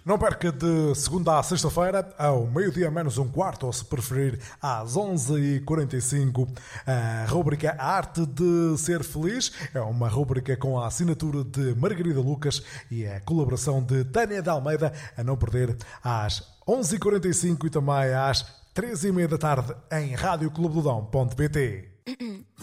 Não perca de segunda a sexta-feira, ao meio-dia menos um quarto, ou se preferir, às 11h45, a rúbrica A Arte de Ser Feliz. É uma rúbrica com a assinatura de Margarida Lucas e a colaboração de Tânia de Almeida, a não perder às 11h45 e também às 3h30 da tarde em radioclubedodão.pt.